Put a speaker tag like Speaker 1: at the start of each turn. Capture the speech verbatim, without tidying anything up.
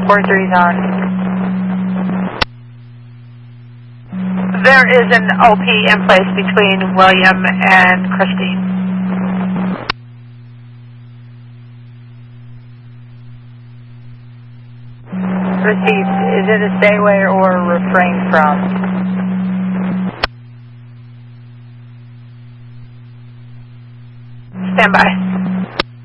Speaker 1: four three's on.
Speaker 2: There is an O P in place between William and Christine.
Speaker 1: Received. Is it a stay away or refrain from?
Speaker 2: Stand by.